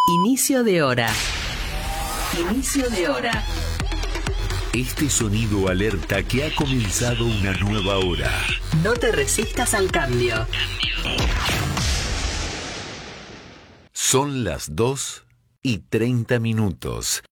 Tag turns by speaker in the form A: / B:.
A: Inicio de hora. Inicio de hora.
B: Este sonido alerta que ha comenzado una nueva hora.
A: No te resistas al cambio.
B: Son las 2:30.